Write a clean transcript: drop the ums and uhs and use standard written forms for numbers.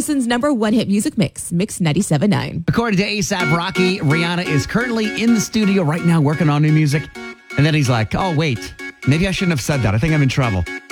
Houston's #1 hit music mix, Mix 97.9. According to A$AP Rocky, Rihanna is currently in the studio right now working on new music. And then he's like, oh, wait, maybe I shouldn't have said that. I think I'm in trouble.